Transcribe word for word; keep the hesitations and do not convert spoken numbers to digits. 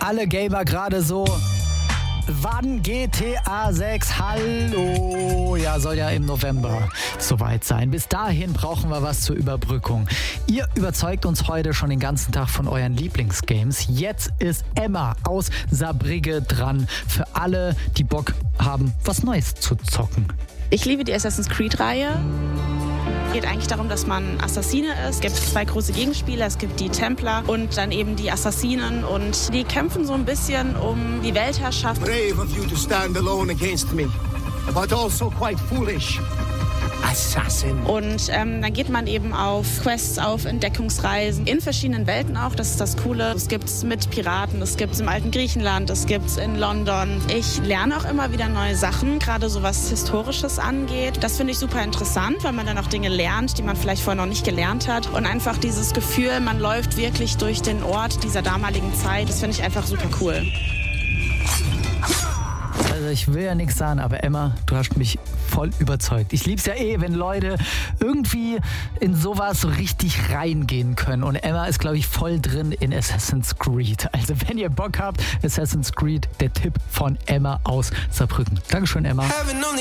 alle Gamer gerade so. Wann G T A sechs? Hallo? Ja, soll ja im November soweit sein. Bis dahin brauchen wir was zur Überbrückung. Ihr überzeugt uns heute schon den ganzen Tag von euren Lieblingsgames. Jetzt ist Emma aus Saarbrügge dran. Für alle, die Bock haben, was Neues zu zocken. Ich liebe die Assassin's Creed-Reihe. Es geht eigentlich darum, dass man Assassine ist. Es gibt zwei große Gegenspieler, es gibt die Templer und dann eben die Assassinen. Und die kämpfen so ein bisschen um die Weltherrschaft. Brave of you to stand alone against me, but also quite foolish. Assassin. Und ähm, dann geht man eben auf Quests, auf Entdeckungsreisen in verschiedenen Welten auch. Das ist das Coole. Es gibt's mit Piraten, es gibt's im alten Griechenland, es gibt's in London. Ich lerne auch immer wieder neue Sachen, gerade so was Historisches angeht. Das finde ich super interessant, weil man dann auch Dinge lernt, die man vielleicht vorher noch nicht gelernt hat. Und einfach dieses Gefühl, man läuft wirklich durch den Ort dieser damaligen Zeit, das finde ich einfach super cool. Also ich will ja nichts sagen, aber Emma, du hast mich voll überzeugt. Ich lieb's ja eh, wenn Leute irgendwie in sowas so richtig reingehen können. Und Emma ist, glaube ich, voll drin in Assassin's Creed. Also wenn ihr Bock habt, Assassin's Creed, der Tipp von Emma aus Saarbrücken. Dankeschön, Emma.